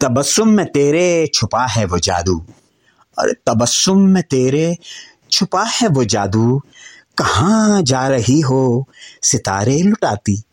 तबस्सुम में तेरे छुपा है वो जादू, अरे तबस्सुम में तेरे छुपा है वो जादू, कहाँ जा रही हो सितारे लुटाती।